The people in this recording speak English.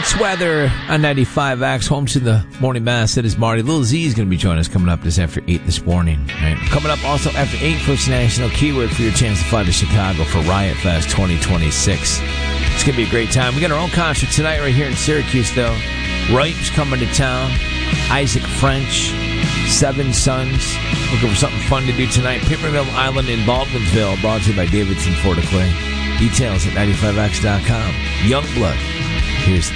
It's weather on 95X, home to the morning mass. It is Marty. Lil Z is going to be joining us coming up just after 8 this morning. Right? Coming up also after 8, first national keyword for your chance to fly to Chicago for Riot Fest 2026. It's going to be a great time. We got our own concert tonight right here in Syracuse, though. Ripe's coming to town. Isaac French. Seven Sons. Looking for something fun to do tonight. Peppermill Island in Baldwinsville. Brought to you by Davidson Fort of Clay. Details at 95X.com. Youngblood. Here's